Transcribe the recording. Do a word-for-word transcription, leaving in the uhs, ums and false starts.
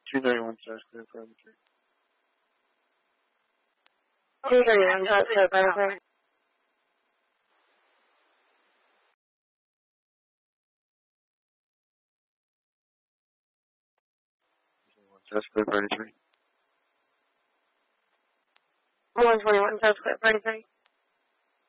two thirty-one South Clear Perimeter. two thirty-one South Clear Perimeter. South Clear Perimeter. one twenty-one South Clear Perimeter.